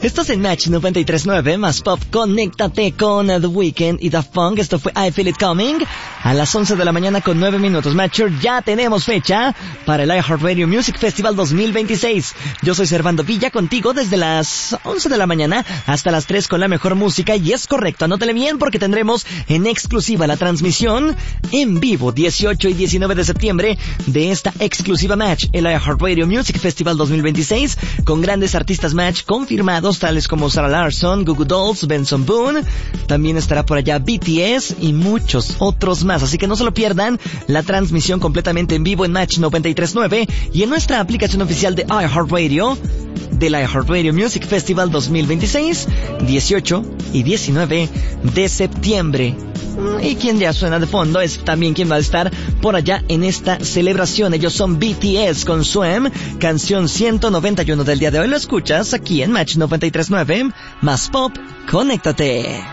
Estás en Match 93.9, más pop, conéctate con The Weeknd y Daft Punk. Esto fue I Feel It Coming, a las 11 de la mañana con 9 minutos. Matcher, ya tenemos fecha para el iHeartRadio Music Festival 2026. Yo soy Servando Villa, contigo desde las 11 de la mañana hasta las 3 con la mejor música. Y es correcto, anótale bien porque tendremos en exclusiva la transmisión en vivo 18 y 19 de septiembre de esta exclusiva Match, el iHeartRadio Music Festival 2026, con grandes artistas Match confirmados tales como Sarah Larsson, Goo Goo Dolls, Benson Boone. También estará por allá BTS y muchos otros más. Así que no se lo pierdan, la transmisión completamente en vivo en Match 93.9 y en nuestra aplicación oficial de iHeartRadio, del iHeartRadio Music Festival 2026, 18 y 19 de septiembre. Y quien ya suena de fondo es también quien va a estar por allá en esta celebración. Ellos son BTS con Swim, canción 191 del día de hoy. Lo escuchas aquí en Match 93.9, más pop, conéctate.